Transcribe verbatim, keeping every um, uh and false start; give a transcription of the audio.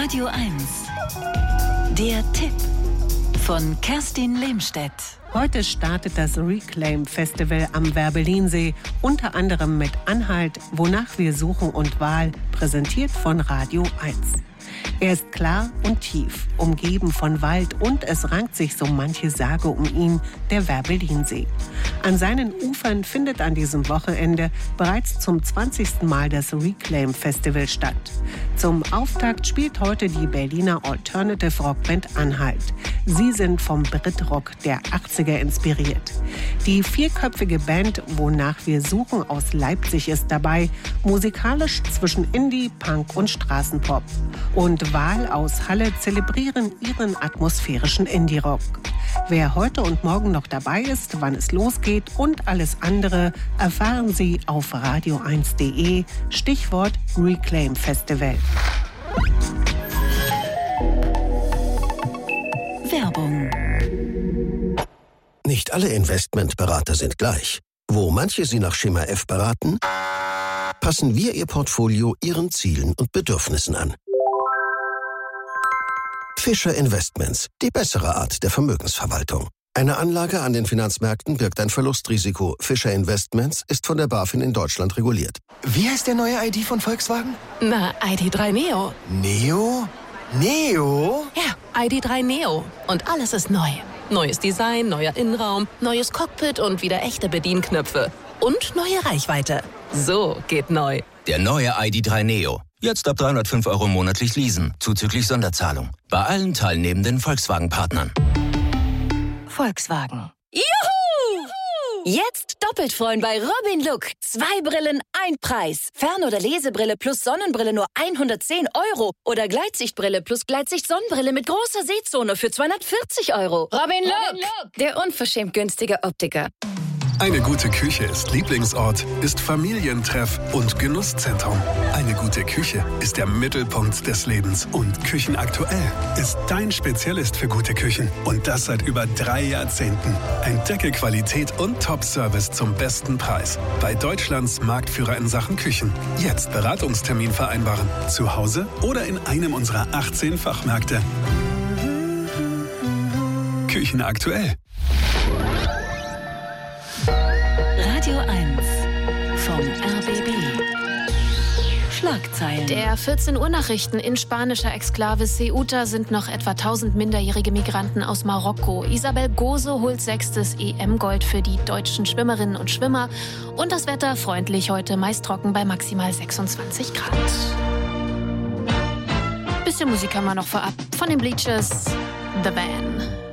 Radio eins. Der Tipp von Kerstin Lehmstedt. Heute startet das Reclaim Festival am Werbellinsee, unter anderem mit Anhalt, Wonach wir suchen und Wahl, präsentiert von Radio eins. Er ist klar und tief, umgeben von Wald und es rankt sich so manche Sage um ihn, der Werbellinsee. An seinen Ufern findet an diesem Wochenende bereits zum zwanzigsten Mal das Reclaim Festival statt. Zum Auftakt spielt heute die Berliner Alternative Rockband Anhalt. Sie sind vom Britrock der achtziger inspiriert. Die vierköpfige Band Wonach wir suchen aus Leipzig ist dabei, musikalisch zwischen Indie, Punk und Straßenpop. Und Wahl aus Halle zelebrieren ihren atmosphärischen Indie-Rock. Wer heute und morgen noch dabei ist, wann es losgeht und alles andere, erfahren Sie auf radio eins punkt de, Stichwort Reclaim Festival. Werbung. Nicht alle Investmentberater sind gleich. Wo manche Sie nach Schema F beraten, passen wir Ihr Portfolio Ihren Zielen und Bedürfnissen an. Fischer Investments, die bessere Art der Vermögensverwaltung. Eine Anlage an den Finanzmärkten birgt ein Verlustrisiko. Fischer Investments ist von der BaFin in Deutschland reguliert. Wie heißt der neue I D von Volkswagen? Na, I D drei Neo. Neo? Neo? Ja, I D drei Neo. Und alles ist neu. Neues Design, neuer Innenraum, neues Cockpit und wieder echte Bedienknöpfe. Und neue Reichweite. So geht neu. Der neue I D drei Neo. Jetzt ab dreihundertfünf Euro monatlich leasen, zuzüglich Sonderzahlung. Bei allen teilnehmenden Volkswagen-Partnern. Volkswagen. Juhu! Jetzt doppelt freuen bei Robin Look. Zwei Brillen, ein Preis. Fern- oder Lesebrille plus Sonnenbrille nur hundertzehn Euro. Oder Gleitsichtbrille plus Gleitsicht-Sonnenbrille mit großer Sehzone für zweihundertvierzig Euro. Robin Look, der unverschämt günstige Optiker. Eine gute Küche ist Lieblingsort, ist Familientreff und Genusszentrum. Eine gute Küche ist der Mittelpunkt des Lebens. Und Küchenaktuell ist dein Spezialist für gute Küchen. Und das seit über drei Jahrzehnten. Entdecke Qualität und Top-Service zum besten Preis. Bei Deutschlands Marktführer in Sachen Küchen. Jetzt Beratungstermin vereinbaren. Zu Hause oder in einem unserer achtzehn Fachmärkte. Küchenaktuell. Radio eins vom R B B. Schlagzeilen. Der vierzehn Uhr Nachrichten in spanischer Exklave Ceuta sind noch etwa tausend minderjährige Migranten aus Marokko. Isabel Gose holt sechstes E M-Gold für die deutschen Schwimmerinnen und Schwimmer. Und das Wetter freundlich heute, meist trocken bei maximal sechsundzwanzig Grad. Bisschen Musik haben wir noch vorab. Von den Bleachers, The Van.